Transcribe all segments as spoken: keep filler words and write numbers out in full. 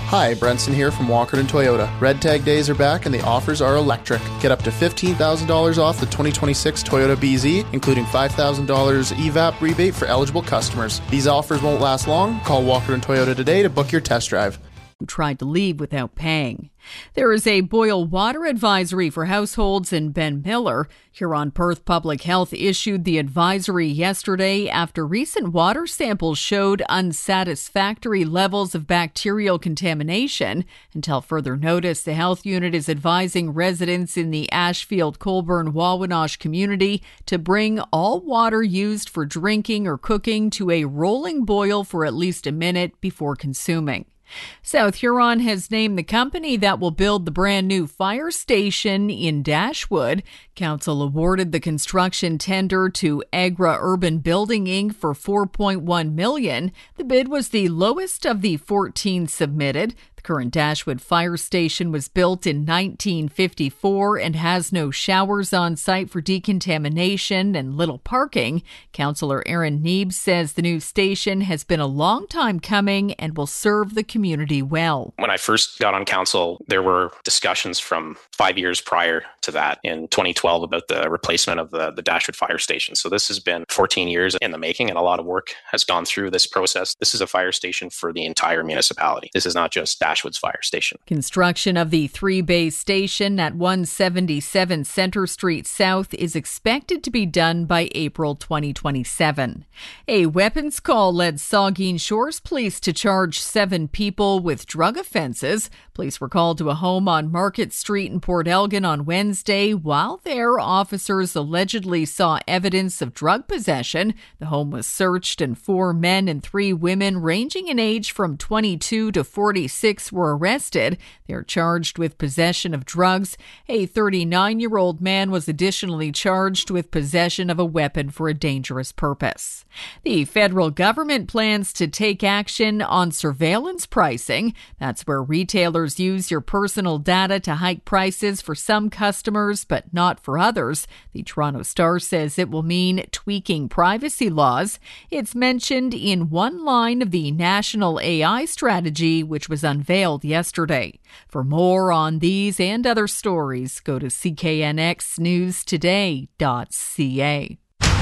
Hi, Brenson here from Walkerton Toyota. Red Tag days are back and the offers are electric. Get up to fifteen thousand dollars off the twenty twenty-six Toyota B Z, including five thousand dollars E V A P rebate for eligible customers. These offers won't last long. Call Walkerton Toyota today to book your test drive. Who tried to leave without paying. There is a boil water advisory for households in Ben Miller. Huron-Perth Public Health issued the advisory yesterday after recent water samples showed unsatisfactory levels of bacterial contamination. Until further notice, the health unit is advising residents in the Ashfield, Colborne, Wawanosh community to bring all water used for drinking or cooking to a rolling boil for at least a minute before consuming. South Huron has named the company that will build the brand new fire station in Dashwood. Council awarded the construction tender to Agra Urban Building Incorporated for four point one million dollars. The bid was the lowest of the fourteen submitted. The current Dashwood fire station was built in nineteen fifty-four and has no showers on site for decontamination and little parking. Councillor Aaron Neeb says the new station has been a long time coming and will serve the community well. When I first got on council, there were discussions from five years prior to that in twenty twelve about the replacement of the, the Dashwood fire station. So this has been fourteen years in the making and a lot of work has gone through this process. This is a fire station for the entire municipality. This is not just Dashwood's fire station. Construction of the three-bay station at one seventy-seven Centre Street South is expected to be done by April twenty twenty-seven. A weapons call led Saugeen Shores Police to charge seven people with drug offences. Police were called to a home on Market Street in Port Elgin on Wednesday. While there, officers allegedly saw evidence of drug possession. The home was searched and four men and three women ranging in age from twenty-two to forty-six were arrested. They're charged with possession of drugs. A thirty-nine-year-old man was additionally charged with possession of a weapon for a dangerous purpose. The federal government plans to take action on surveillance pricing. That's where retailers use your personal data to hike prices for some customers but not for others. The Toronto Star says it will mean tweaking privacy laws. It's mentioned in one line of the National A I Strategy, which was unveiled yesterday. For more on these and other stories, go to c k n x news today dot c a.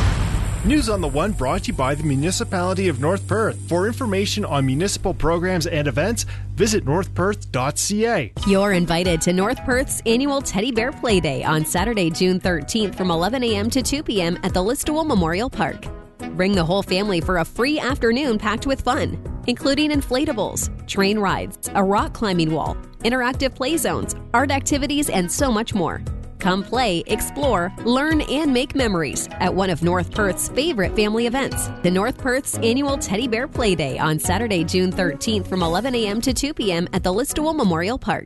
News on the One brought to you by the Municipality of North Perth. For information on municipal programs and events, visit north perth dot c a. You're invited to North Perth's annual Teddy Bear Play Day on Saturday, June thirteenth from eleven a.m. to two p.m. at the Listowel Memorial Park. Bring the whole family for a free afternoon packed with fun, including inflatables, train rides, a rock climbing wall, interactive play zones, art activities, and so much more. Come play, explore, learn, and make memories at one of North Perth's favorite family events, the North Perth's annual Teddy Bear Play Day on Saturday, June thirteenth from eleven a.m. to two p.m. at the Listowel Memorial Park.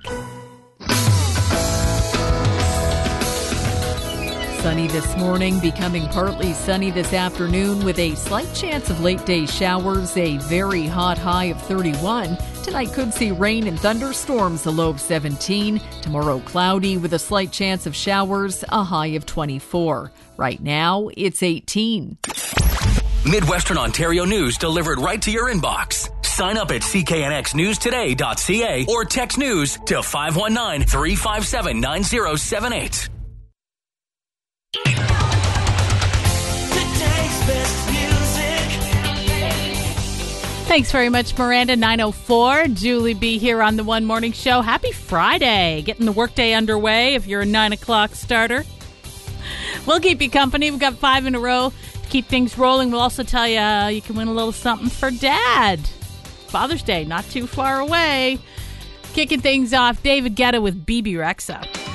Sunny this morning, becoming partly sunny this afternoon with a slight chance of late day showers, a very hot high of thirty-one. Tonight could see rain and thunderstorms, a low of seventeen. Tomorrow cloudy with a slight chance of showers, a high of twenty-four. Right now, it's eighteen. Midwestern Ontario news delivered right to your inbox. Sign up at c k n x news today dot c a or text news to five one nine, three five seven, nine zero seven eight. Thanks very much, Miranda. nine oh four. Julie B. here on the One Morning Show. Happy Friday. Getting the workday underway if you're a nine o'clock starter. We'll keep you company. We've got five in a row to keep things rolling. We'll also tell you uh, you can win a little something for Dad. Father's Day, not too far away. Kicking things off, David Guetta with B B Rexa.